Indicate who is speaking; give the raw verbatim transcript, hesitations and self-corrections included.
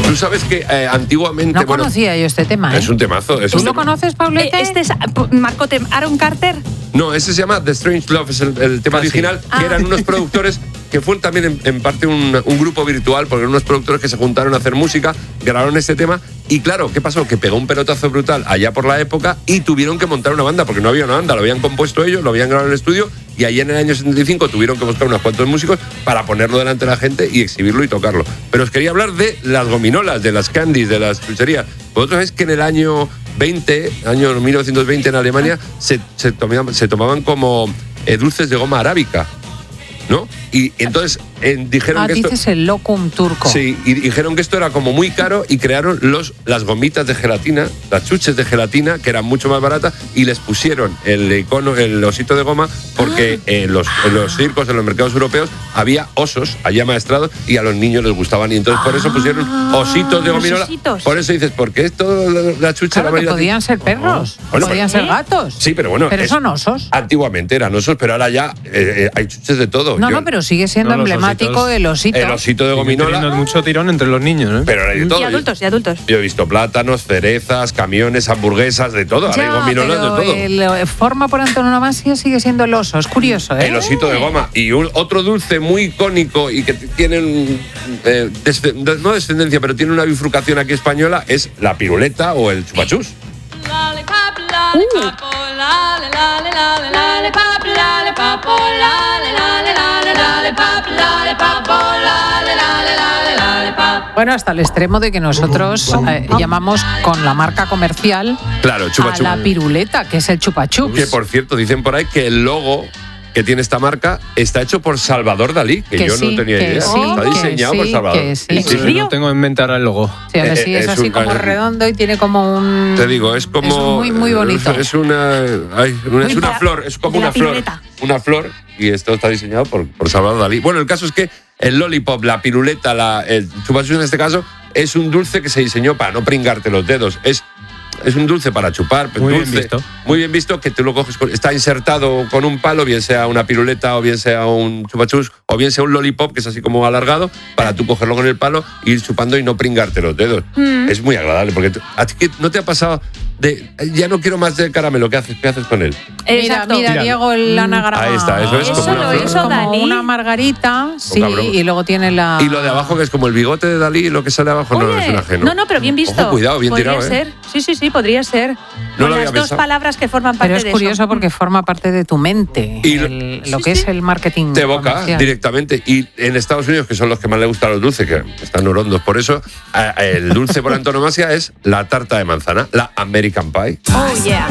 Speaker 1: Tú sabes que eh, antiguamente...
Speaker 2: No
Speaker 1: bueno,
Speaker 2: conocía yo este tema, ¿eh?
Speaker 1: Es un temazo. Es
Speaker 2: ¿Tú
Speaker 1: un
Speaker 2: lo
Speaker 1: tema.
Speaker 2: conoces, Paulete?
Speaker 3: Este es Marco Tem- Aaron Carter.
Speaker 1: No, ese se llama The Strange Love, es el, el tema
Speaker 4: Ah, sí.
Speaker 1: original,
Speaker 3: Ah.
Speaker 1: que eran unos productores que fue también en, en parte un, un grupo virtual, porque eran unos productores que se juntaron a hacer música, grabaron este tema, y claro, ¿qué pasó? Que pegó un pelotazo brutal allá por la época y tuvieron que montar una banda, porque no había una banda, lo habían compuesto ellos, lo habían grabado en el estudio, y allí en el año setenta y cinco tuvieron que buscar unos cuantos músicos para ponerlo delante de la gente y exhibirlo y tocarlo. Pero os quería hablar de las gominolas, de las candies, de las chucherías. Vosotros sabéis que en el año veinte, año mil novecientos veinte en Alemania, se, se, tomaban, se tomaban como eh, dulces de goma arábica, ¿no? Y entonces eh, dijeron
Speaker 2: Ah,
Speaker 1: que esto...
Speaker 2: dices el locum turco.
Speaker 1: Sí, y dijeron que esto era como muy caro y crearon los, las gomitas de gelatina, las chuches de gelatina, que eran mucho más baratas, y les pusieron el icono, el osito de goma, porque
Speaker 2: Ah.
Speaker 1: en, los, en los circos, en los mercados europeos, había osos allá maestrados y a los niños les gustaban. Y entonces por eso pusieron ositos de
Speaker 3: los
Speaker 1: gominola.
Speaker 3: ositos.
Speaker 1: Por eso dices, ¿por qué esto, la, la chucha
Speaker 2: Claro,
Speaker 1: la
Speaker 2: que
Speaker 1: vanilla-
Speaker 2: podían ser perros,
Speaker 1: Bueno,
Speaker 2: podían
Speaker 1: pero-
Speaker 2: ser gatos.
Speaker 1: Sí, pero bueno.
Speaker 2: Pero
Speaker 1: es-
Speaker 2: son osos.
Speaker 1: Antiguamente eran osos, pero ahora ya eh, eh, hay chuches de todo.
Speaker 2: No,
Speaker 1: Yo-
Speaker 2: no, pero sigue siendo
Speaker 4: No, los
Speaker 2: emblemático
Speaker 4: ositos.
Speaker 2: el osito.
Speaker 1: El osito de
Speaker 4: Sigue
Speaker 1: gominola.
Speaker 4: teniendo mucho tirón entre los niños, ¿eh?
Speaker 1: Pero hay de todo.
Speaker 3: Y adultos, y adultos.
Speaker 1: Yo he visto plátanos, cerezas, camiones, hamburguesas, de todo. Ahora
Speaker 2: Ya,
Speaker 1: hay gominolas
Speaker 2: pero
Speaker 1: de todo.
Speaker 2: el eh, forma por antonomasia sigue siendo el oso. Es curioso, ¿eh?
Speaker 1: El osito de goma. Y un- otro dulce muy icónico y que t- tiene un, eh, desce- de- no descendencia, pero tiene una bifurcación aquí española, es la piruleta o el chupachús.
Speaker 2: Bueno, hasta el extremo de que nosotros eh, llamamos con la marca comercial
Speaker 1: Claro,
Speaker 2: a
Speaker 1: chupachús.
Speaker 2: la piruleta, que es el chupachups.
Speaker 1: Que por cierto, dicen por ahí que el logo que tiene esta marca está hecho por Salvador Dalí, que,
Speaker 2: Que
Speaker 1: yo
Speaker 2: sí,
Speaker 1: no tenía
Speaker 2: que
Speaker 1: idea.
Speaker 2: sí,
Speaker 1: está
Speaker 2: que
Speaker 1: diseñado por
Speaker 2: sí,
Speaker 1: Salvador.
Speaker 2: que sí.
Speaker 1: Sí, sí.
Speaker 4: Yo no tengo en mente ahora el logo.
Speaker 2: Sí, a ver,
Speaker 1: Eh,
Speaker 2: sí,
Speaker 1: eh,
Speaker 2: es
Speaker 1: es
Speaker 2: así
Speaker 1: un-
Speaker 2: como
Speaker 1: es-
Speaker 2: redondo y tiene como un...
Speaker 1: Te digo, es como.
Speaker 2: Es muy, muy bonito.
Speaker 1: Es una. ay, una- es
Speaker 3: Muy
Speaker 1: una
Speaker 3: para-
Speaker 1: flor, es como
Speaker 3: de la
Speaker 1: una flor.
Speaker 3: piruleta.
Speaker 1: Una flor, y esto está diseñado por, por Salvador Dalí. Bueno, el caso es que el lollipop, la piruleta, la, el chupachus en este caso, es un dulce que se diseñó para no pringarte los dedos. Es. Es un dulce para chupar,
Speaker 4: Muy bien
Speaker 1: dulce,
Speaker 4: visto.
Speaker 1: muy bien visto, que tú lo coges, con- está insertado con un palo, bien sea una piruleta o bien sea un chupachus o bien sea un lollipop, que es así como alargado, para tú cogerlo con el palo, ir chupando y no pringarte los dedos. Es muy agradable, porque tú- a ti que no te ha pasado de, ya no quiero más de caramelo, ¿qué haces, qué haces con él?
Speaker 2: Mira,
Speaker 3: Exacto.
Speaker 2: mira,
Speaker 4: Mira.
Speaker 2: Diego, el anagrama.
Speaker 1: Ahí está, eso es
Speaker 3: Eso
Speaker 1: como una
Speaker 3: lo
Speaker 1: flor.
Speaker 3: hizo
Speaker 2: como
Speaker 3: Dalí.
Speaker 2: una margarita, sí,
Speaker 1: cabrón.
Speaker 2: y luego tiene la...
Speaker 1: Y lo de abajo, que es como el bigote de Dalí, y lo que sale abajo no
Speaker 3: Oye,
Speaker 1: es un ajeno.
Speaker 3: no, no, pero bien visto.
Speaker 1: Ojo, cuidado, bien
Speaker 3: podría
Speaker 1: tirado, ¿eh?
Speaker 3: ser. Sí, sí, sí, podría ser.
Speaker 1: No
Speaker 3: Con
Speaker 1: lo había
Speaker 3: las dos
Speaker 1: pensado.
Speaker 3: palabras que forman parte
Speaker 2: Pero es
Speaker 3: de
Speaker 2: curioso
Speaker 3: eso.
Speaker 2: porque forma parte de tu mente,
Speaker 1: Y-
Speaker 2: el- lo
Speaker 3: Sí,
Speaker 2: que
Speaker 3: sí.
Speaker 2: es el marketing
Speaker 1: De boca,
Speaker 2: comercial.
Speaker 1: directamente. Y en Estados Unidos, que son los que más les gustan los dulces, que están horondos por eso, a- el dulce por antonomasia es la tarta de manzana, la American Pie.
Speaker 3: Oh, yeah.